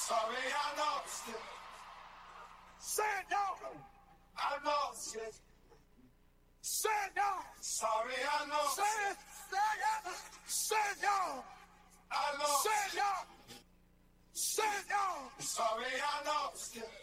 Sorry, I lost it. Say it, y'all. I lost it. Say it, y'all. Sorry, I lost it. Say it. Say it, y'all. I lost it. Say it, y'all. Say it, y'all. Sorry, I lost it.